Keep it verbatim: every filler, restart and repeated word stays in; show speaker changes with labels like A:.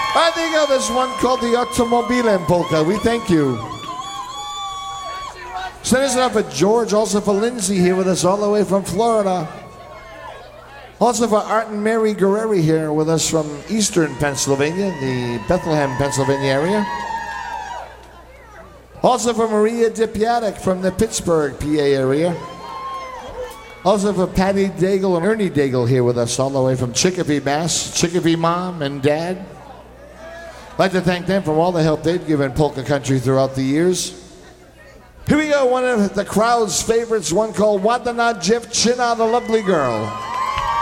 A: I think of this one called the Automobile Polka. We thank you. Send us out for George, also for Lindsay here with us all the way from Florida. Also for Art and Mary Guerreri here with us from eastern Pennsylvania, the Bethlehem, Pennsylvania area. Also for Maria Dipiatic from the Pittsburgh, P A area. Also for Patty Daigle and Ernie Daigle here with us all the way from Chicopee, Mass. Chicopee mom and dad. I'd like to thank them for all the help they've given polka country throughout the years. Here we go, one of the crowd's favorites, one called Wadana Dziewczyna, the Lovely Girl.